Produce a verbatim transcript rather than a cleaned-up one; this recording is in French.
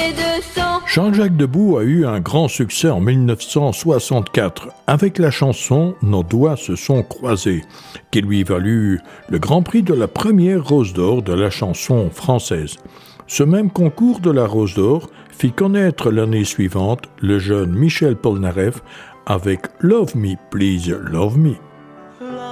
de sang. Jean-Jacques Debout a eu un grand succès en dix-neuf cent soixante-quatre avec la chanson « Nos doigts se sont croisés » qui lui valut le Grand Prix de la première Rose d'Or de la chanson française. Ce même concours de la Rose d'Or fit connaître l'année suivante le jeune Michel Polnareff avec « Love Me, Please Love Me ».